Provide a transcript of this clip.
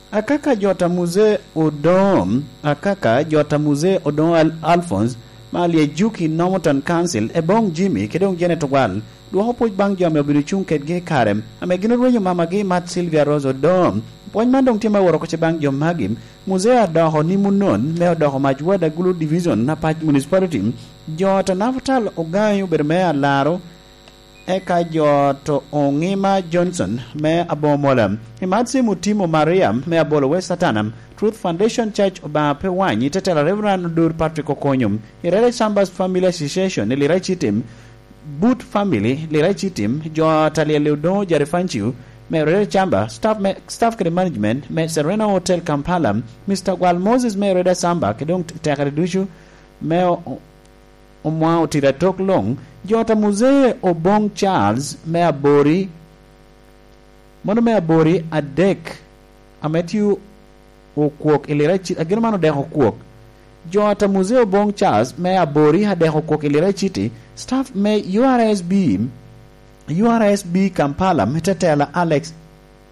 akaka jota muse odom Alphonse malie juki Normanton Council e bong Jimmy kedong Janet Wal duho puj bang jome obidu chung ketge karem ame gino rwenyo mamagi Matt Sylvia Rose odom pony mandong tima woro koche bang jom magim musea doho ni munon meo doho majwada gulu division na pach municipality jota Nafutal Ogayo bermea laro eka joto Ongima Johnson me abomola imatsi mutimo Mariam me abolo West Satanam Truth Foundation Church oba pewanyi tetela Reverend Dur Patrick Okonyum irele Chambers Family Association ilirachitim Boot Family lirachitim jota leudo jarifanchiu me rele Chamba staff management me Serena Hotel Kampala Mr. Gwal Moses me rele Samba kedong takaridushu me omwa utira tok long jota muzee Obong Charles me abori adek ametiu okuok ilirachi agirmano de okuok jota muzee Obong Charles me abori hade okuok ilirachiti staff me URSB Kampala metetela Alex